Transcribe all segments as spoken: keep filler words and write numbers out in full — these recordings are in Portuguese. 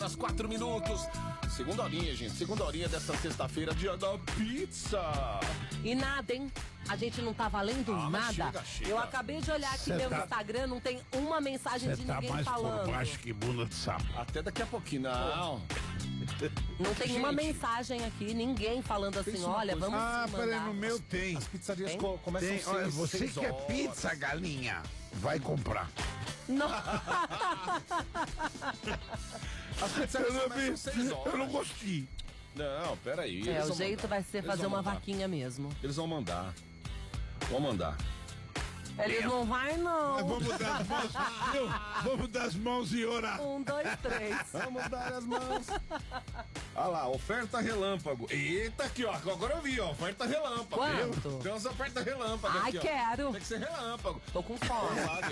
horas, quatro minutos. Segunda horinha, gente. Segunda horinha dessa sexta-feira, dia da pizza. E nada, hein? A gente não tá valendo ah, nada. Chega, chega. Eu acabei de olhar aqui Cê meu tá... Instagram, não tem uma mensagem de tá ninguém mais falando. por baixo que bunda de sapo. Até daqui a pouquinho, não. Não tem Gente, uma mensagem aqui, ninguém falando assim, pensa uma olha, coisa. vamos Ah, se peraí, mandar. no meu tem. As pizzarias Tem? co- começam Tem, seis, olha, você seis quer horas. pizza, galinha? Vai comprar. Não. As pizzarias Eu não, começam vi, seis horas. eu não gostei. Não, peraí. É, eles o vão jeito mandar. vai ser Eles fazer vão uma mandar. vaquinha mesmo. Eles vão mandar. Vão mandar. Eles não vai, Mas não. vamos dar as mãos, eu, vamos dar as mãos e orar. Um, dois, três. Vamos dar as mãos. Olha lá, oferta relâmpago. Eita, aqui, ó. Agora eu vi, ó. Oferta relâmpago. Quanto? Viu? Tem umas ofertas relâmpago Ai, aqui, ó. quero. Tem que ser relâmpago. Tô com fome. Vamos lá,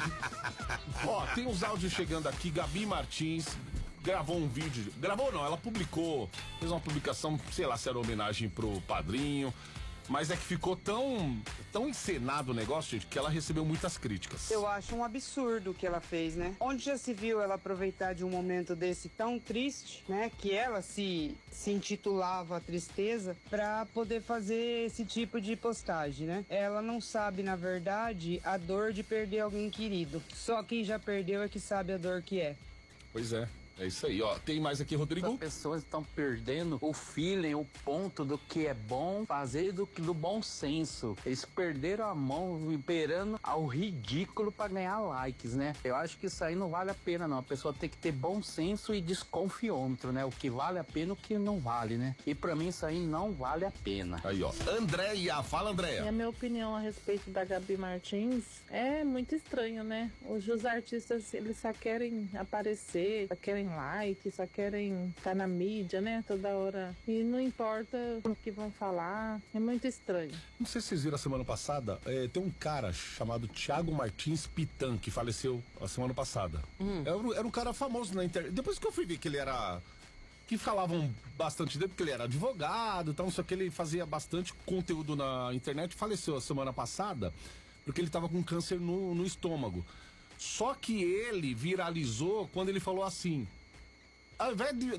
gente. Ó, tem uns áudios chegando aqui. Gabi Martins gravou um vídeo. Gravou não, ela publicou. Fez uma publicação, sei lá se era homenagem pro padrinho. Mas é que ficou tão, tão encenado o negócio, gente, que ela recebeu muitas críticas. Eu acho um absurdo o que ela fez, né? Onde já se viu ela aproveitar de um momento desse tão triste, né? Que ela se, se intitulava Tristeza, pra poder fazer esse tipo de postagem, né? Ela não sabe, na verdade, a dor de perder alguém querido. Só quem já perdeu é que sabe a dor que é. Pois é. É isso aí, ó. Tem mais aqui, Rodrigo? As pessoas estão perdendo o feeling, o ponto do que é bom fazer do que do bom senso. Eles perderam a mão beirando ao ridículo para ganhar likes, né? Eu acho que isso aí não vale a pena, não. A pessoa tem que ter bom senso e desconfiômetro, né? O que vale a pena e o que não vale, né? E para mim isso aí não vale a pena. Aí, ó. Andréia, fala, E Andréia. a minha opinião a respeito da Gabi Martins é muito estranho, né? Os, os artistas, eles só querem aparecer, só querem like, só querem estar na mídia, né? Toda hora. E não importa o que vão falar. É muito estranho. Não sei se vocês viram a semana passada, é, tem um cara chamado Thiago Martins Pitan, que faleceu a semana passada. Hum. Era, um- era um cara famoso na internet. Depois que eu fui ver que ele era... Que falavam bastante dele, porque ele era advogado, então, só que ele fazia bastante conteúdo na internet. Faleceu a semana passada, porque ele tava com câncer no, no estômago. Só que ele viralizou quando ele falou assim... Ao invés de,